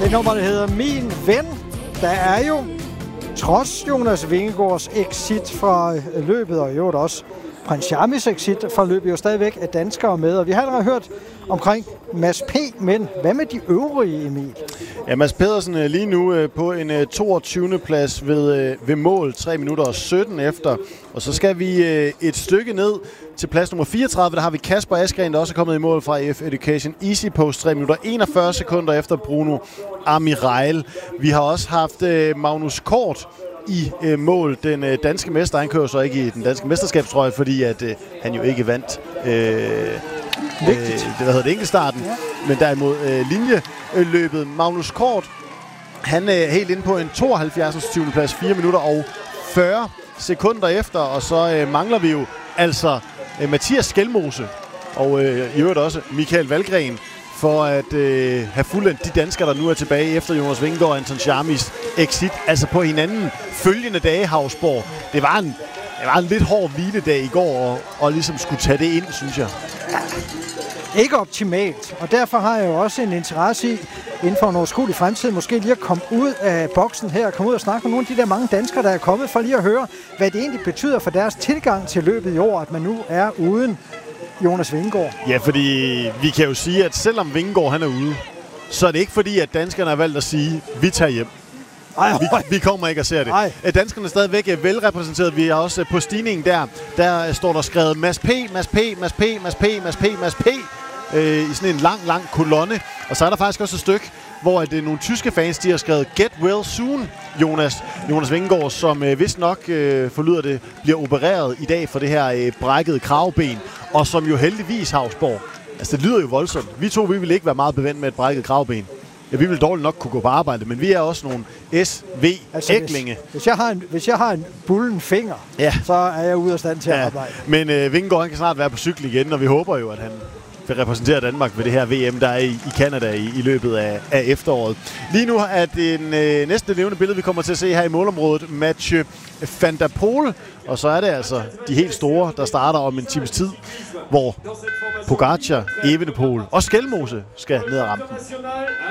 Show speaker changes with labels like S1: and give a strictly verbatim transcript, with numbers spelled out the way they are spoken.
S1: Det nummer, der hedder Min Ven. Der er jo, trods Jonas Vingegaards exit fra løbet, og jo også Prins Charmis exit fra løbet, jo stadigvæk er danskere med. Og vi har allerede hørt omkring Mads P., men hvad med de øvrige, Emil?
S2: Ja, Mads Pedersen lige nu på en toogtyvende plads ved, ved mål, tre minutter og sytten efter. Og så skal vi et stykke ned til plads nummer fireogtredive. Der har vi Kasper Askren, der også er kommet i mål fra A F Education Easy Post, tre minutter enogfyrre sekunder efter Bruno Amirail. Vi har også haft Magnus Kort i øh, mål. Den øh, danske mester, han kører så ikke i den danske mesterskabstrøje, fordi at øh, han jo ikke vandt øh, øh, det, hvad hedder det, enkeltstarten, ja. Men derimod øh, linjeløbet. Magnus Kort, han er øh, helt inde på en tooghalvfjerds tyvende plads, fire minutter og fyrre sekunder efter, og så øh, mangler vi jo altså øh, Mathias Skelmose og øh, i øvrigt også Michael Valgren, for at øh, have fuldendt de danskere, der nu er tilbage efter Jonas Vingegaard og Anton Charmis exit, altså på hinanden følgende dage, Havsborg. Det var en, det var en lidt hård hviledag i går, og, og ligesom skulle tage det ind, synes jeg.
S1: Ikke optimalt, og derfor har jeg jo også en interesse i, inden for en overskuelig fremtid, måske lige at komme ud af boksen her, og komme ud og snakke med nogle af de der mange danskere, der er kommet, for lige at høre, hvad det egentlig betyder for deres tilgang til løbet i år, at man nu er uden Jonas Vingegaard.
S2: Ja, fordi vi kan jo sige, at selvom Vingegaard han er ude, så er det ikke fordi, at danskerne har valgt at sige, vi tager hjem.
S1: Ej,
S2: vi, vi kommer ikke at se det.
S1: Ej.
S2: Danskerne er stadigvæk velrepræsenteret. Vi er også på stigningen der. Der står der skrevet Mads P., Mads P., Mads P., Mads P., Mads P., Mads P. Øh, i sådan en lang, lang kolonne. Og så er der faktisk også et stykke, hvor det er nogle tyske fans, de har skrevet Get well soon, Jonas. Jonas Vingegaard, som øh, vist nok, øh, forlyder det, bliver opereret i dag for det her øh, brækkede kravben. Og som jo heldigvis, Havsborg, altså det lyder jo voldsomt. Vi to, vi vil ikke være meget bevendt med et brækket kravben. Ja, vi vil dårligt nok kunne gå på arbejde, men vi er også nogle S V-æglinge.
S1: Altså, hvis, hvis, jeg har en, hvis jeg har en bullen finger, ja. Så er jeg ude af stand til ja. At arbejde.
S2: Men øh, Vingegaard, han kan snart være på cykel igen, og vi håber jo, at han vil repræsentere Danmark ved det her V M, der er i, i Canada i, i løbet af, af efteråret. Lige nu er det en øh, næste levende billede, vi kommer til at se her i målområdet. Mathieu van der Poel. Og så er det altså de helt store, der starter om en times tid, hvor Pogacar, Evenepoel og Skelmose skal ned ad rampen.